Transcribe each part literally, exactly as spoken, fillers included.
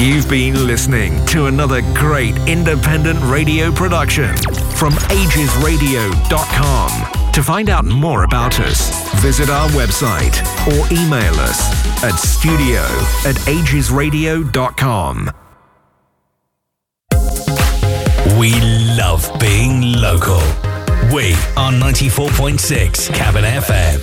You've been listening to another great independent radio production from ages radio dot com. To find out more about us, visit our website or email us at studio at ages radio dot com. We love being local. We are ninety-four point six Cabin F M.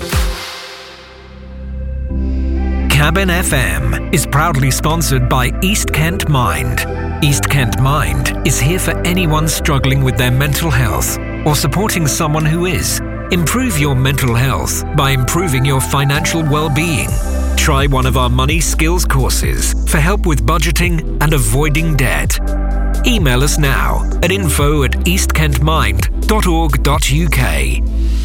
Cabin F M is proudly sponsored by East Kent Mind. East Kent Mind is here for anyone struggling with their mental health or supporting someone who is. Improve your mental health by improving your financial well-being. Try one of our money skills courses for help with budgeting and avoiding debt. Email us now at info at east kent mind dot org dot u k.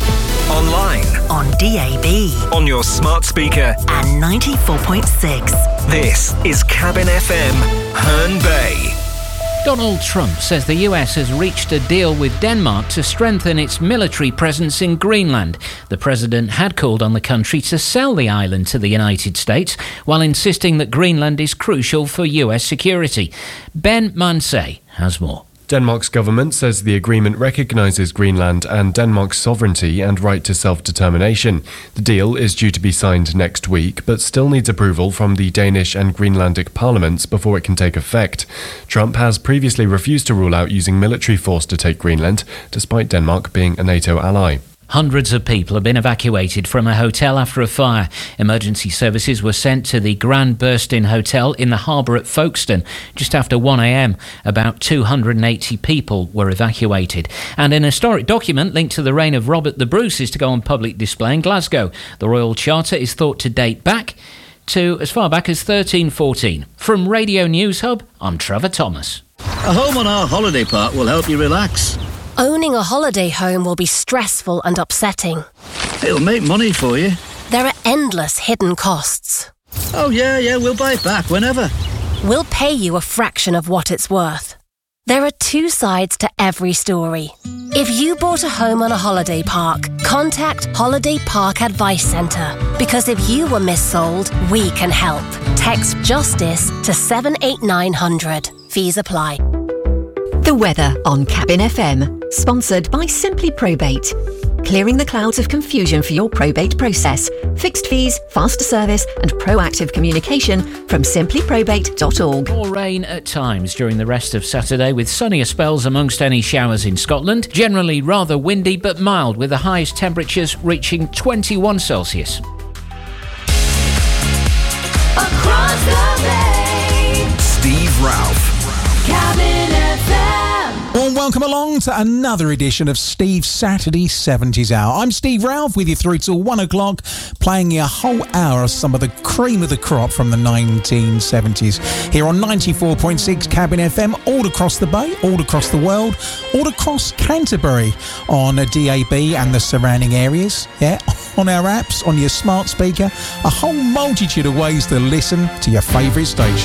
Online, on D A B, on your smart speaker, and ninety-four point six. This is Cabin F M, Herne Bay. Donald Trump says the U S has reached a deal with Denmark to strengthen its military presence in Greenland. The president had called on the country to sell the island to the United States, while insisting that Greenland is crucial for U S security. Ben Mansay has more. Denmark's government says the agreement recognises Greenland and Denmark's sovereignty and right to self-determination. The deal is due to be signed next week, but still needs approval from the Danish and Greenlandic parliaments before it can take effect. Trump has previously refused to rule out using military force to take Greenland, despite Denmark being a NATO ally. Hundreds of people have been evacuated from a hotel after a fire. Emergency services were sent to the Grand Burstin Hotel in the harbour at Folkestone just after one a.m. About two hundred eighty people were evacuated. And an historic document linked to the reign of Robert the Bruce is to go on public display in Glasgow. The Royal Charter is thought to date back to as far back as thirteen fourteen. From Radio News Hub, I'm Trevor Thomas. A home on our holiday park will help you relax. Owning a holiday home will be stressful and upsetting. It'll make money for you. There are endless hidden costs. Oh yeah, yeah, we'll buy it back whenever. We'll pay you a fraction of what it's worth. There are two sides to every story. If you bought a home on a holiday park, contact Holiday Park Advice Centre. Because if you were missold, we can help. Text JUSTICE to seven eight nine hundred. Fees apply. The weather on Cabin F M, sponsored by Simply Probate. Clearing the clouds of confusion for your probate process. Fixed fees, faster service and proactive communication from simply probate dot org. More rain at times during the rest of Saturday, with sunnier spells amongst any showers in Scotland. Generally rather windy but mild, with the highest temperatures reaching twenty-one Celsius. Across the bay, Steve Ralph. Cabin F M. Well, welcome along to another edition of Steve's Saturday seventies Hour. I'm Steve Ralph with you through till one o'clock, playing you a whole hour of some of the cream of the crop from the nineteen seventies. Here on ninety-four point six Cabin F M, all across the bay, all across the world, all across Canterbury on a D A B and the surrounding areas. Yeah, on our apps, on your smart speaker, a whole multitude of ways to listen to your favourite station.